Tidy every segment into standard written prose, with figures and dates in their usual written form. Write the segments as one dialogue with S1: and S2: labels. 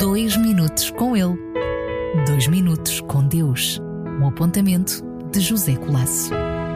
S1: 2 minutos com ele. 2 minutos com Deus. Um apontamento de José Colasso.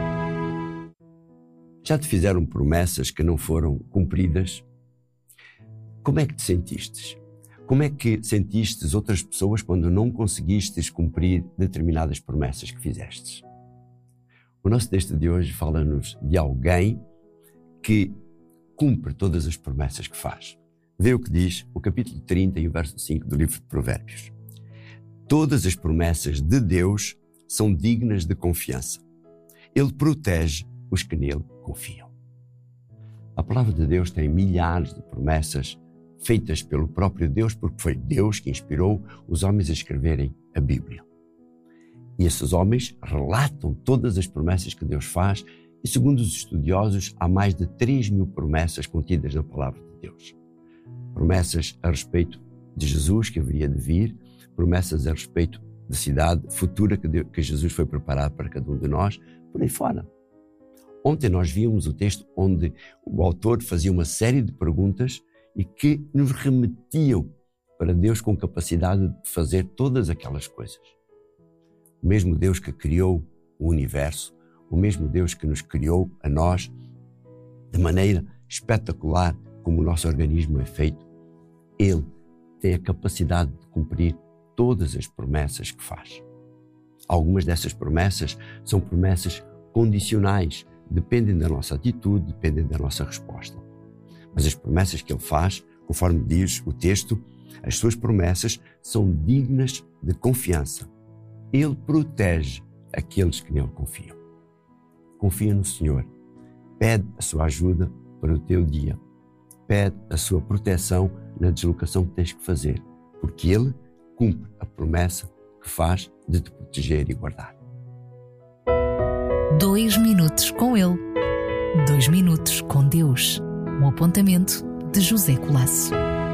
S2: Já te fizeram promessas que não foram cumpridas? Como é que te sentistes? Como é que sentistes outras pessoas quando não conseguistes cumprir determinadas promessas que fizestes? O nosso texto de hoje fala-nos de alguém que cumpre todas as promessas que faz. Vê o que diz o capítulo 30 e o verso 5 do livro de Provérbios. Todas as promessas de Deus são dignas de confiança. Ele protege os que nele confiam. A palavra de Deus tem milhares de promessas feitas pelo próprio Deus, porque foi Deus que inspirou os homens a escreverem a Bíblia. E esses homens relatam todas as promessas que Deus faz e, segundo os estudiosos, há mais de 3.000 promessas contidas na palavra de Deus. Promessas a respeito de Jesus que haveria de vir, promessas a respeito da cidade futura que Jesus foi preparar para cada um de nós, por aí fora. Ontem nós vimos o texto onde o autor fazia uma série de perguntas e que nos remetiam para Deus com capacidade de fazer todas aquelas coisas. O mesmo Deus que criou o universo, o mesmo Deus que nos criou a nós de maneira espetacular como o nosso organismo é feito, Ele tem a capacidade de cumprir todas as promessas que faz. Algumas dessas promessas são promessas condicionais, dependem da nossa atitude, dependem da nossa resposta. Mas as promessas que Ele faz, conforme diz o texto, as suas promessas são dignas de confiança. Ele protege aqueles que nele confiam. Confia no Senhor. Pede a sua ajuda para o teu dia. Pede a sua proteção na deslocação que tens que fazer, porque Ele cumpre a promessa que faz de te proteger e guardar.
S1: 2 minutos com ele. 2 minutos com Deus. Um apontamento de José Colasso.